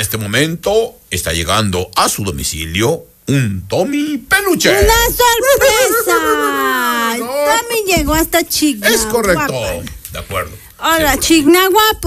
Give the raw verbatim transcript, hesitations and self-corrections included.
este momento está llegando a su domicilio un Tommy Peluche. ¡Una sorpresa! Tommy llegó hasta Chigna. Es correcto. Guapa. De acuerdo. Hola, Chigna guapo.